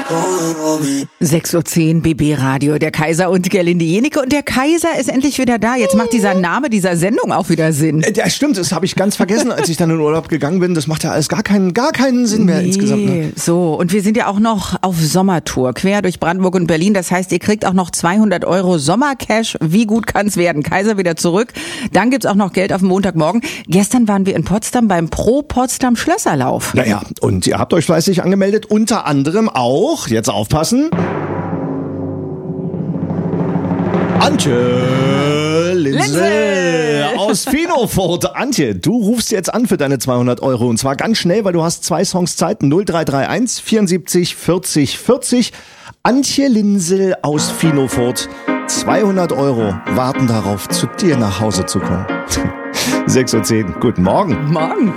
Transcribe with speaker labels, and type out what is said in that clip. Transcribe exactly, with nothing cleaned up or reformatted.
Speaker 1: sechs Uhr zehn B B Radio, der Kaiser und Gerlinde Jenike. Und der Kaiser ist endlich wieder da. Jetzt macht dieser Name dieser Sendung auch wieder Sinn.
Speaker 2: Ja, stimmt, das habe ich ganz vergessen, als ich dann in Urlaub gegangen bin. Das macht ja alles gar keinen, gar keinen Sinn mehr
Speaker 1: nee,
Speaker 2: insgesamt. Ne?
Speaker 1: So, und wir sind ja auch noch auf Sommertour, quer durch Brandenburg und Berlin. Das heißt, ihr kriegt auch noch zweihundert Euro Sommercash. Wie gut kann's werden? Kaiser wieder zurück. Dann gibt's auch noch Geld auf den Montagmorgen. Gestern waren wir in Potsdam beim Pro Potsdam Schlösserlauf.
Speaker 2: Naja, und ihr habt euch fleißig angemeldet, unter anderem auch, jetzt aufpassen, Antje Linse aus Finofurt. Antje, du rufst jetzt an für deine zweihundert Euro und zwar ganz schnell, weil du hast zwei Songs Zeit. null drei drei eins vierundsiebzig vierzig vierzig. Antje Linsel aus Finofurt. zweihundert Euro warten darauf, zu dir nach Hause zu kommen. sechs Uhr zehn. Guten Morgen.
Speaker 1: Morgen.